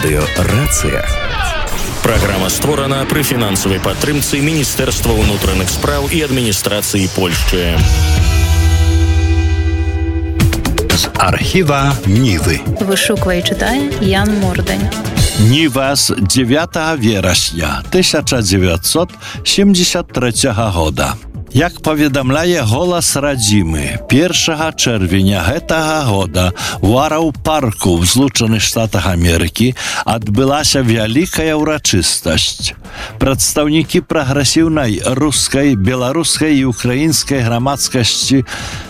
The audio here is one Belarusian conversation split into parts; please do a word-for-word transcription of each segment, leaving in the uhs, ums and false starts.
Радыё «Рацыя». Праграма створана пры фінансавай падтрымцы Міністэрства ўнутраных спраў і адміністрацыі Польшчы. З архіва Нівы. Вышуквае і чытае Ян Мордань. Ніва з дзевятага верасня тысяча дзевятьсот семьдесят трэцяга года. Як паведамляе «Голас радзімы», першага чэрвеня гэтага года у Араў-парку ў Злучаных Штатах Амерыкі адбылася вялікая ўрачыстасць. Прадстаўнікі прагрэсіўнай рускай, беларускай і украінскай грамадскасці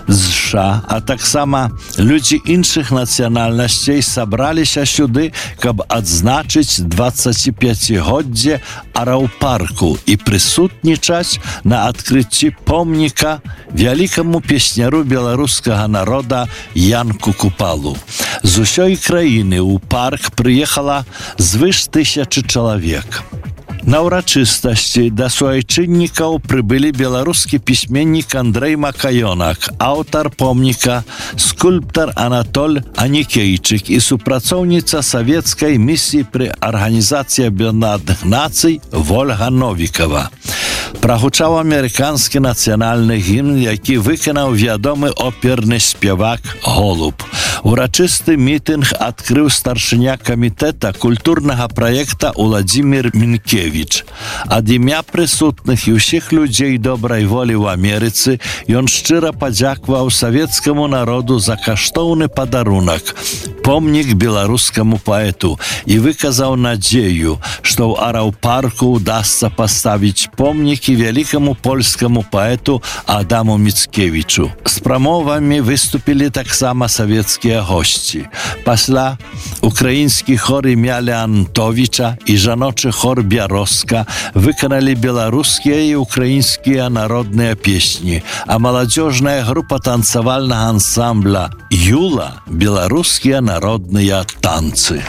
США, а таксама людзі іншых нацыянальнасцей сабраліся сюды, каб адзначыць дваццаціпяцігоддзе Араў-парку і прысутнічаць на адкрыцці помніка вялікаму песняру беларускага народа Янку Купалу. З усёй краіны ў парк прыехала звыш тысячы чалавек. На ўрачыстасці да суайчыннікаў прыбылі беларускі пісьменнік Андрэй Макаёнак, аўтар помніка, скульптар Анатоль Анікейчык і супрацоўніца савецкай місіі пры Арганізацыі Аб'яднаных Нацый Вольга Новікава. Прагучаў амерыканскі нацыянальны гімн, які выканаў вядомы оперны спявак Голуб. Урачысты мітынг адкрыў старшыня камітэта культурнага праекта Уладзімір Мінкевіч. Ад імя прысутных і ўсіх людзей добрай волі ў Амерыцы ён шчыра падзякаваў савецкаму народу за каштоўны падарунак, помнік беларускаму паэту, і выказаў надзею, што ў Араў-парку ўдасца паставіць помнікі вялікаму польскаму паэту Адаму Міцкевічу. З прамовамі выступілі таксама савецкія госці. Пасля украінскі хор імя Леантовіча і жаночы хор Бяроска выканалі беларускія і украінскія народныя песні, а маладзёжная група танцавальнага ансамбля «Юла» беларускія народныя танцы.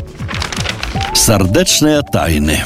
Сардэчныя тайны.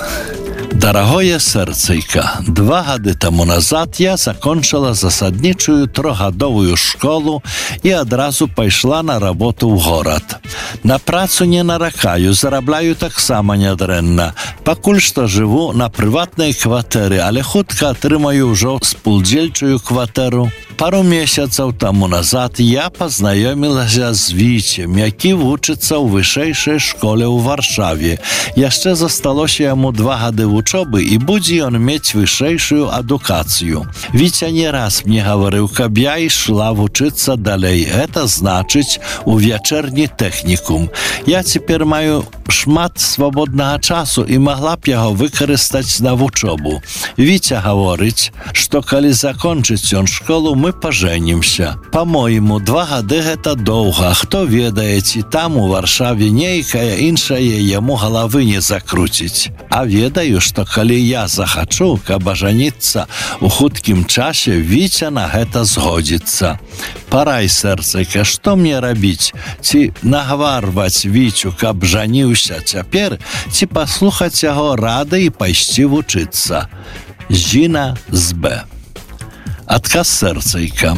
Дарагое сэрцайка, два гады таму назад я закончыла засаднічую трохгадовую школу і адразу пайшла на работу ў горад. На працу не наракаю, зарабляю таксама нядрэнна. Пакуль што жыву на прыватнай кватэры, але хутка атрымаю ўжо спудзельчую кватэру. Пару месяцаў таму назад я пазнаёмілася з Віцем, які вучыцца ў вышэйшай школе ў Варшаве. Яшчэ засталося яму два гады вучобы і будзе ён мець вышэйшую адукацыю. Віця не раз мне гаварыў, каб я ішла вучыцца далей. Гэта значыць у вячэрні тэхнікум. Я цяпер маю шмат свабоднага часу і магла б яго выкарыстаць на вучобу. Віця гаворыць, што калі закончыць ён школу, мы пажэнімся. Па-мойму, два гады гэта доўга. Хто ведае, ці там у Варшаве нейкая іншая яму галавы не закруціць. А ведаю, што калі я захачу, каб ажаніцца у хуткім часе, Віця на гэта згодзіцца. Парай, сэрцайка, што мне рабіць? Ці нагаварваць Віцю, каб жаніўся цяпер, ці паслухаць яго рады і пайсці вучыцца? Зіна з Б. Адказ сэрцайка.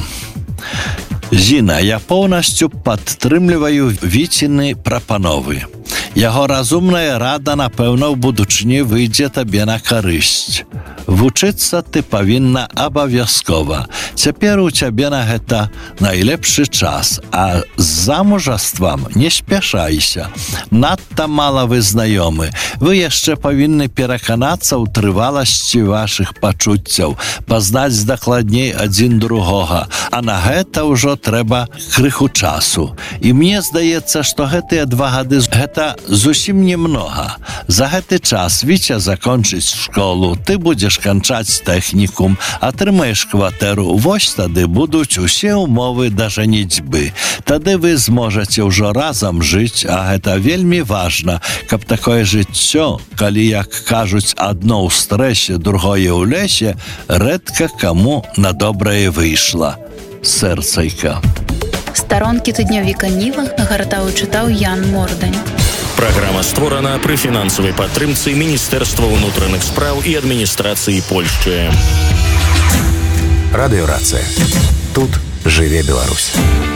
Зіна, я поўнасцю падтрымліваю Віціны прапановы. Яго разумная рада, напэўна, у будучыні выйдзе табе на карысць. Вучыцца ты павінна абавязкова. Цяпер у цябе на гэта найлепшы час, а з замужаствам не спяшайся. Надта мала вы знаёмы. Вы яшчэ павінны пераканацца ў трываласці вашых пачуццяў, пазнаць дакладней адзін другога, а на гэта ўжо трэба крыху часу. І мне здаецца, што гэтыя два гады гэта зусім немнога. За гэты час Віця закончыць школу, ты будзеш канчаць тэхнікум, атрымаеш кватэру, вось тады будуць усе ўмовы да жаніцьбы. Тады вы зможаце ўжо разам жыць, а гэта вельмі важна, каб такое жыццё, калі, як кажуць, адно ў стрэсе, другое ў лесе, рэдка каму на добрае выйшла. Сэрцайка. Старонкі тыднёвіка Ніва гартаў і чытаў Ян Мордань. Праграма створана пры фінансавай падтрымцы Міністэрства ўнутраных спраў і адміністрацыі Польшчы. Радыё «Рацыя». Тут жыве Беларусь.